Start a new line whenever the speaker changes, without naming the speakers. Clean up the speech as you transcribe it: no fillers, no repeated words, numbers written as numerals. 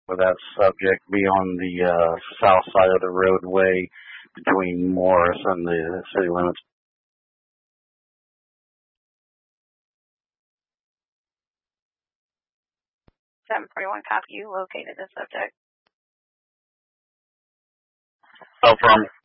for that subject be on the south side of the roadway between Morris and the city limits.
741 copy, you located the subject.
Affirm.